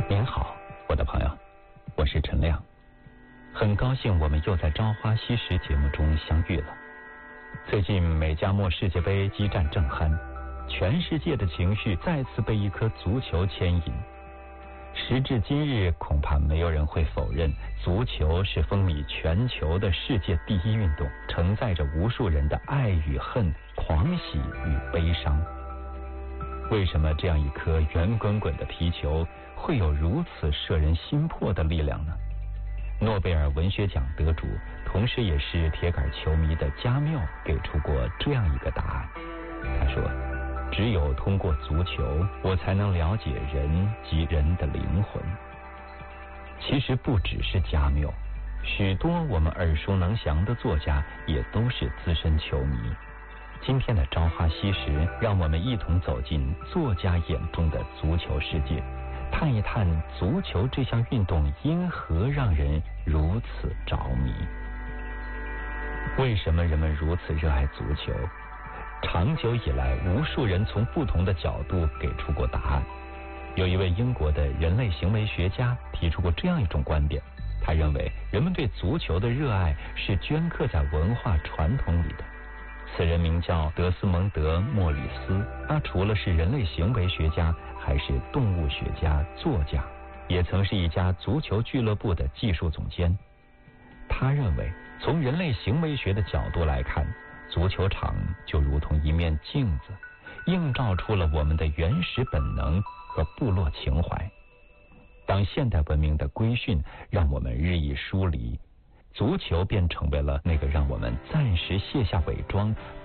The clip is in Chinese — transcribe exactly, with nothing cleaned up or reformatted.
您好，我的朋友，我是陈亮，很高兴我们又在《朝花夕拾》节目中相遇了。最近美加墨世界杯激战正酣，全世界的情绪再次被一颗足球牵引。时至今日，恐怕没有人会否认，足球是风靡全球的世界第一运动，承载着无数人的爱与恨、狂喜与悲伤。为什么这样一颗圆滚滚的皮球会有如此摄人心魄的力量呢？诺贝尔文学奖得主，同时也是铁杆球迷的加缪给出过这样一个答案。他说，只有通过足球，我才能了解人及人的灵魂。其实不只是加缪，许多我们耳熟能详的作家也都是资深球迷。今天的朝花夕拾，让我们一同走进作家眼中的足球世界，探一探足球这项运动因何让人如此着迷。为什么人们如此热爱足球？长久以来，无数人从不同的角度给出过答案。有一位英国的人类行为学家提出过这样一种观点，他认为人们对足球的热爱是镌刻在文化传统里的。此人名叫德斯蒙德·莫里斯，他除了是人类行为学家，还是动物学家、作家，也曾是一家足球俱乐部的技术总监。他认为，从人类行为学的角度来看，足球场就如同一面镜子，映照出了我们的原始本能和部落情怀。当现代文明的规训让我们日益疏离，足球便成为了那个让我们暂时卸下伪装，